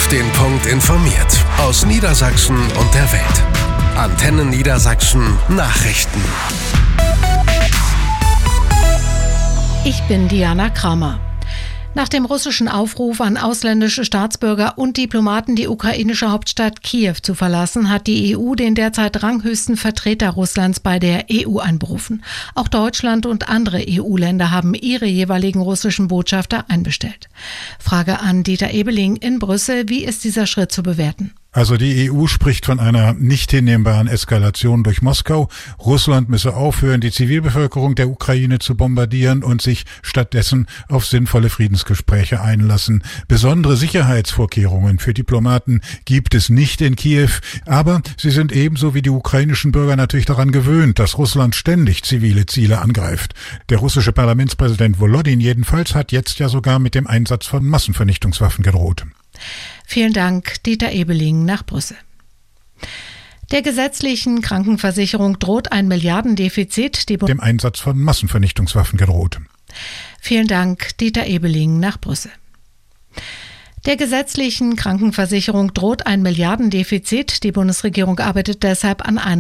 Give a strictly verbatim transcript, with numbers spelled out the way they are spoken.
den Punkt informiert. Aus Niedersachsen und der Welt. Antenne Niedersachsen Nachrichten. Ich bin Diana Kramer. Nach dem russischen Aufruf an ausländische Staatsbürger und Diplomaten, die ukrainische Hauptstadt Kiew zu verlassen, hat die E U den derzeit ranghöchsten Vertreter Russlands bei der E U einberufen. Auch Deutschland und andere E U-Länder haben ihre jeweiligen russischen Botschafter einbestellt. Frage an Dieter Ebeling in Brüssel: Wie ist dieser Schritt zu bewerten? Also die E U spricht von einer nicht hinnehmbaren Eskalation durch Moskau. Russland müsse aufhören, die Zivilbevölkerung der Ukraine zu bombardieren und sich stattdessen auf sinnvolle Friedensgespräche einlassen. Besondere Sicherheitsvorkehrungen für Diplomaten gibt es nicht in Kiew, aber sie sind ebenso wie die ukrainischen Bürger natürlich daran gewöhnt, dass Russland ständig zivile Ziele angreift. Der russische Parlamentspräsident Volodin jedenfalls hat jetzt ja sogar mit dem Einsatz von Massenvernichtungswaffen gedroht. Vielen Dank, Dieter Ebeling nach Brüssel. Der gesetzlichen Krankenversicherung droht ein Milliardendefizit. Die dem Einsatz von Massenvernichtungswaffen gedroht. Vielen Dank, Dieter Ebeling nach Brüssel. Der gesetzlichen Krankenversicherung droht ein Milliardendefizit. Die Bundesregierung arbeitet deshalb an einem